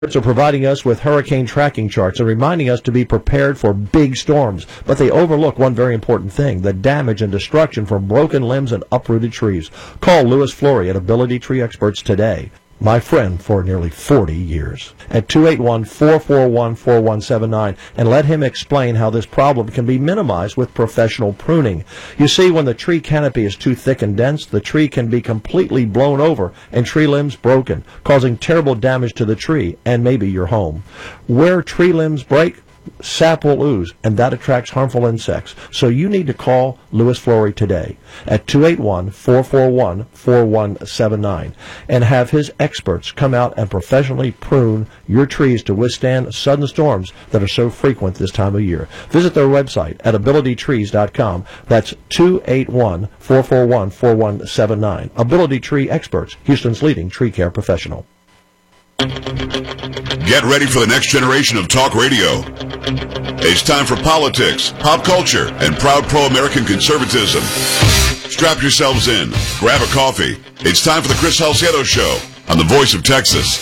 Are providing us with hurricane tracking charts and reminding us to be prepared for big storms. But they overlook one very important thing, the damage and destruction from broken limbs and uprooted trees. Call Louis Flory at Ability Tree Experts today. My friend for nearly 40 years. At 281-441-4179, and let him explain how this problem can be minimized with professional pruning. You see, when the tree canopy is too thick and dense, the tree can be completely blown over and tree limbs broken, causing terrible damage to the tree and maybe your home. Where tree limbs break, sap will ooze, and that attracts harmful insects. So you need to call Louis Flory today at 281-441-4179 and have his experts come out and professionally prune your trees to withstand sudden storms that are so frequent this time of year. Visit their website at abilitytrees.com. That's 281-441-4179. Ability Tree Experts, Houston's leading tree care professional. Get ready for the next generation of talk radio. It's time for politics, pop culture, and proud pro-American conservatism. Strap yourselves in, grab a coffee. It's time for the Chris Salcedo Show on the Voice of Texas.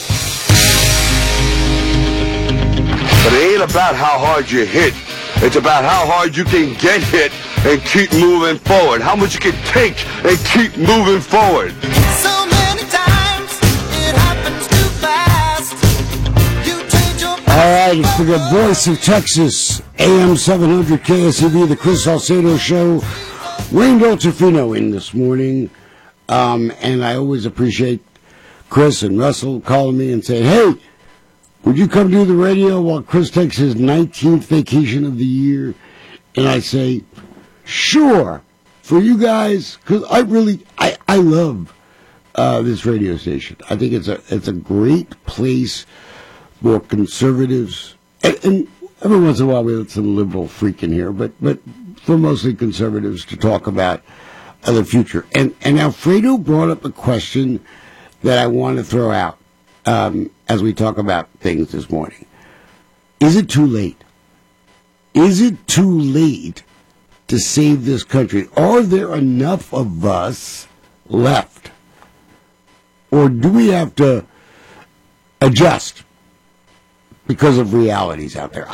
But it ain't about how hard you hit. It's about how hard you can get hit and keep moving forward. How much you can take and keep moving forward. So many times it happens too fast. You change your All right, it's the Voice of Texas, AM 700 KSEV, the Chris Salcedo Show. Wayne Dolcefino in this morning, and I always appreciate Chris and Russell calling me and saying, hey, would you come do the radio while Chris takes his 19th vacation of the year? And I say, sure, for you guys, because I love this radio station. I think it's a great place for conservatives, and every once in a while we have some liberal freak in here, but for mostly conservatives to talk about the future. And Alfredo brought up a question that I want to throw out as we talk about things this morning. Is it too late? Is it too late to save this country? Are there enough of us left? Or do we have to adjust because of realities out there?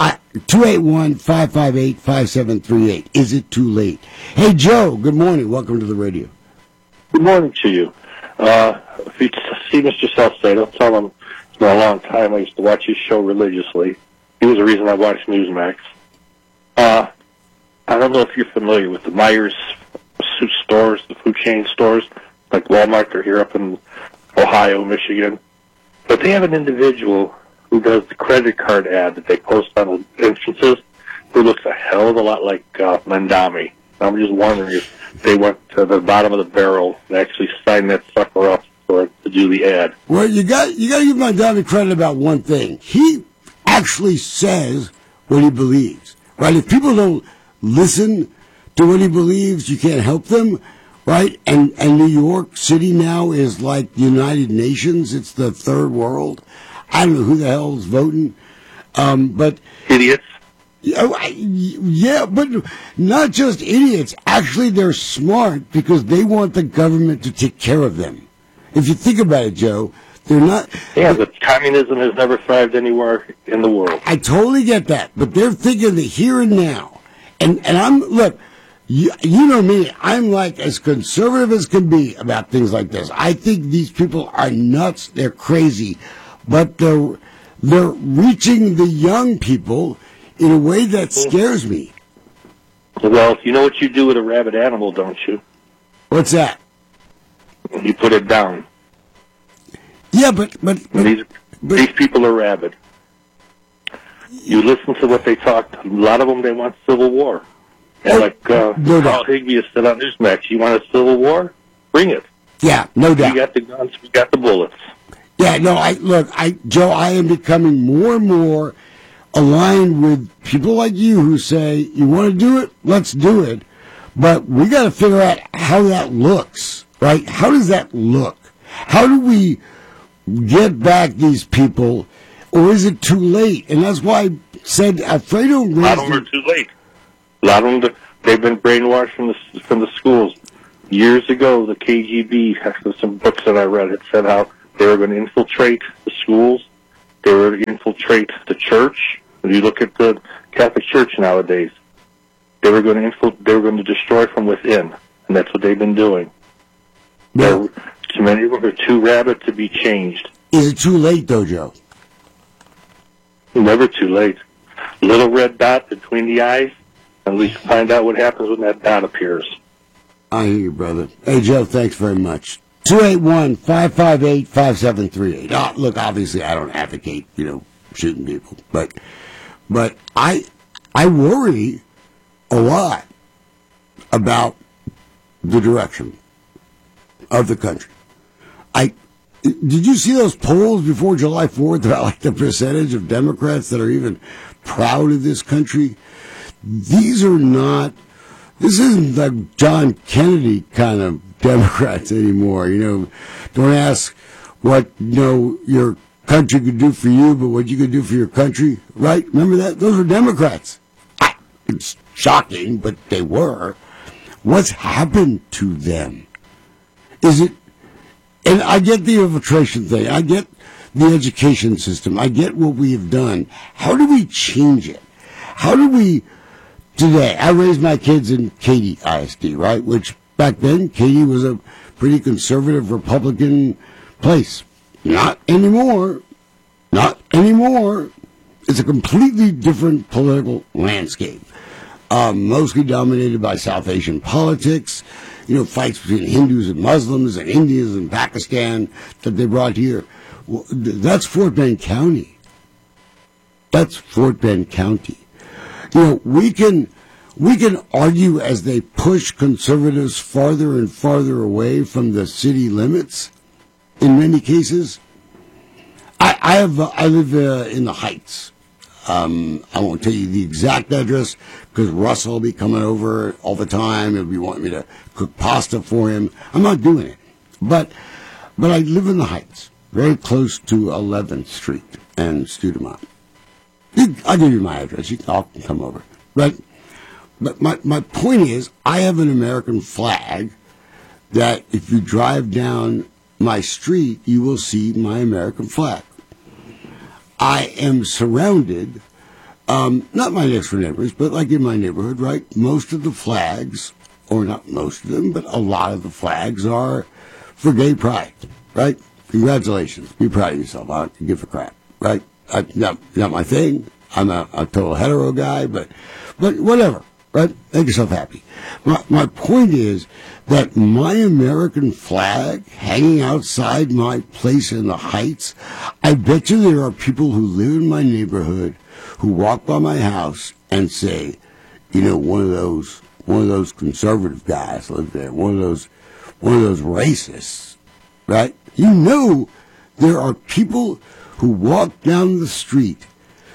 281-558-5738. Is it too late? Hey, Joe, good morning. Welcome to the radio. Good morning to you. If you see Mr. Salcedo, tell him it's been a long time. I used to watch his show religiously. He was the reason I watched Newsmax. I don't know if you're familiar with the Myers stores, the food chain stores, like Walmart. They're here up in Ohio, Michigan. But they have an individual who does the credit card ad that they post on the entrances, who looks a hell of a lot like Mandami. I'm just wondering if they went to the bottom of the barrel and actually signed that sucker up for to do the ad. Well, you got to give Mandami credit about one thing. He actually says what he believes, right? If people don't listen to what he believes, you can't help them, right? And New York City now is like the United Nations. It's the third world. I don't know who the hell is voting, but idiots. Yeah, but not just idiots. Actually, they're smart because they want the government to take care of them. If you think about it, Joe, they're not. Yeah, but communism has never thrived anywhere in the world. I totally get that, but they're thinking the here and now. And look, you know me, I'm like as conservative as can be about things like this. I think these people are nuts. They're crazy, but they're reaching the young people in a way that scares me. Well, you know what you do with a rabid animal, don't you? What's that? You put it down. Yeah, but these people are rabid. You listen to what they talk. A lot of them, they want civil war. And Carl Higbee has said on Newsmax, you want a civil war? Bring it. Yeah, no doubt. We got the guns. We got the bullets. Yeah, no, Joe, I am becoming more and more aligned with people like you who say, you want to do it? Let's do it. But we got to figure out how that looks, right? How does that look? How do we get back these people, or is it too late? And that's why I said Alfredo. A lot of them are too late. A lot of them, they've been brainwashed from the schools. Years ago, the KGB, some books that I read, had said how they were going to infiltrate the schools, They were to infiltrate the church. When you look at the Catholic Church nowadays, they were going to destroy from within, and that's what they've been doing. Yeah. Many of them are too rabid to be changed. Is it too late, though, Joe? Never too late. Little red dot between the eyes, and we find out what happens when that dot appears. I hear you, brother. Hey, Joe, thanks very much. 281-558-5738. Look, obviously, I don't advocate, shooting people, but I worry a lot about the direction of the country. Did you see those polls before July 4th about the percentage of Democrats that are even proud of this country? This isn't like John Kennedy kind of Democrats anymore. Don't ask what, your country could do for you, but what you could do for your country, right? Remember that? Those were Democrats. It's shocking, but they were. What's happened to them? And I get the infiltration thing. I get the education system. I get what we have done. How do we change it? How do we, today, I raised my kids in Katy ISD, right? Which back then, Katy was a pretty conservative Republican place. Not anymore. Not anymore. It's a completely different political landscape. Mostly dominated by South Asian politics. Fights between Hindus and Muslims and Indians and Pakistan that they brought here. Well, that's Fort Bend County. That's Fort Bend County. We can argue as they push conservatives farther and farther away from the city limits. In many cases, I live in the Heights. I won't tell you the exact address because Russell will be coming over all the time. He'll be wanting me to cook pasta for him. I'm not doing it. But I live in the Heights, very close to 11th Street and Studemont. I'll give you my address. You can come over. Right? But my point is, I have an American flag that if you drive down my street, you will see my American flag. I am surrounded, not my next door neighbors, but like in my neighborhood, right? Most of the flags, or not most of them, but a lot of the flags are for gay pride, right? Congratulations. Be proud of yourself. I don't give a crap, right? Not my thing. I'm a total hetero guy, but whatever, right? Make yourself happy. My point is that my American flag hanging outside my place in the Heights, I bet you there are people who live in my neighborhood who walk by my house and say, one of those conservative guys live there, one of those racists, right? There are people who walk down the street.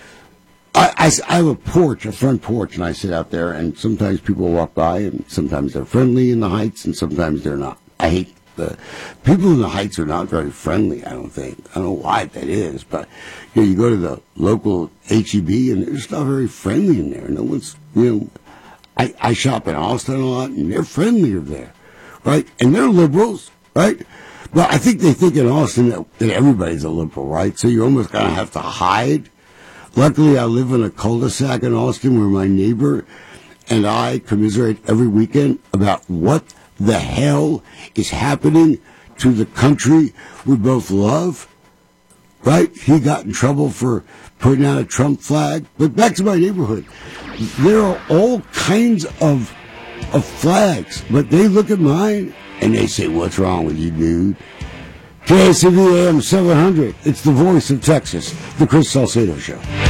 I have a front porch, and I sit out there, and sometimes people walk by, and sometimes they're friendly in the Heights, and sometimes they're not. I hate people in the Heights are not very friendly, I don't think. I don't know why that is, but you go to the local H-E-B, and they're just not very friendly in there. No one's, I shop in Austin a lot, and they're friendlier there, right? And they're liberals, right? Well, I think they think in Austin that everybody's a liberal, right? So you almost kind of have to hide. Luckily, I live in a cul-de-sac in Austin where my neighbor and I commiserate every weekend about what the hell is happening to the country we both love, right? He got in trouble for putting out a Trump flag. But back to my neighborhood. There are all kinds of flags, but they look at mine and they say, "What's wrong with you, dude?" KSCV AM 700. It's the voice of Texas, the Chris Salcedo Show.